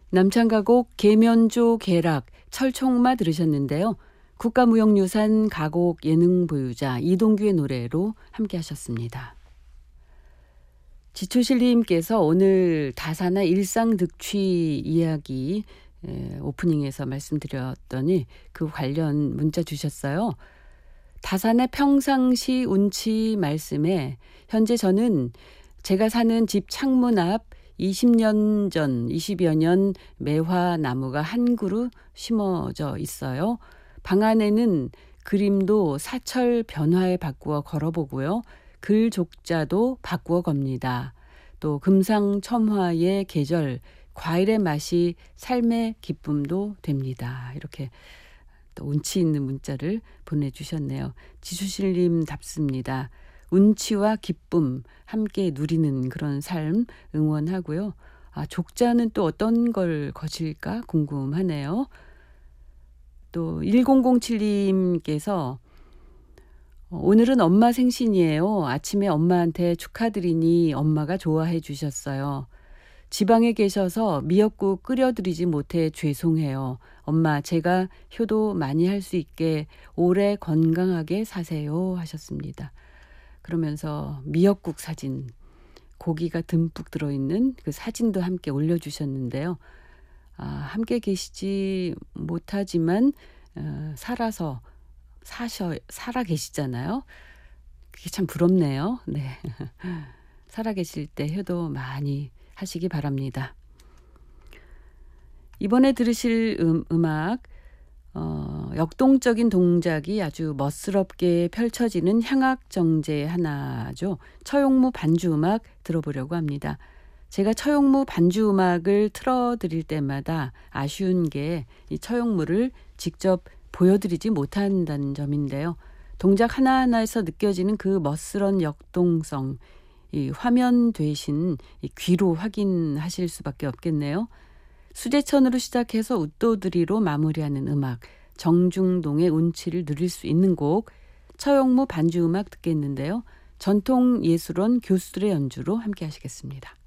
남창가곡 계면조 계락 철총마 들으셨는데요. 국가무형유산 가곡 예능 보유자 이동규의 노래로 함께 하셨습니다. 지초실님께서 오늘 다사나 일상 득취 이야기 오프닝에서 말씀드렸더니 그 관련 문자 주셨어요. 다산의 평상시 운치 말씀에 현재 저는 제가 사는 집 창문 앞 20여 년 매화 나무가 한 그루 심어져 있어요. 방 안에는 그림도 사철 변화에 바꾸어 걸어보고요. 글 족자도 바꾸어 겁니다. 또 금상첨화의 계절, 과일의 맛이 삶의 기쁨도 됩니다. 이렇게 또 운치 있는 문자를 보내주셨네요. 지수실님답습니다. 운치와 기쁨 함께 누리는 그런 삶 응원하고요. 족자는 또 어떤 걸 거실까 궁금하네요. 또 1007님께서 오늘은 엄마 생신이에요. 아침에 엄마한테 축하드리니 엄마가 좋아해 주셨어요. 지방에 계셔서 미역국 끓여드리지 못해 죄송해요. 엄마, 제가 효도 많이 할 수 있게 오래 건강하게 사세요 하셨습니다. 그러면서 미역국 사진, 고기가 듬뿍 들어있는 그 사진도 함께 올려주셨는데요. 함께 계시지 못하지만 살아 계시잖아요. 그게 참 부럽네요. 네. 살아 계실 때 효도 많이 하시기 바랍니다. 이번에 들으실 음악 역동적인 동작이 아주 멋스럽게 펼쳐지는 향악정제 하나죠. 처용무 반주 음악 들어보려고 합니다. 제가 처용무 반주 음악을 틀어드릴 때마다 아쉬운 게 이 처용무를 직접 보여드리지 못한다는 점인데요. 동작 하나하나에서 느껴지는 그 멋스런 역동성, 이 화면 대신 이 귀로 확인하실 수밖에 없겠네요. 수제천으로 시작해서 웃도드리로 마무리하는 음악, 정중동의 운치를 누릴 수 있는 곡, 처용무 반주 음악 듣겠는데요. 전통 예술원 교수들의 연주로 함께 하시겠습니다.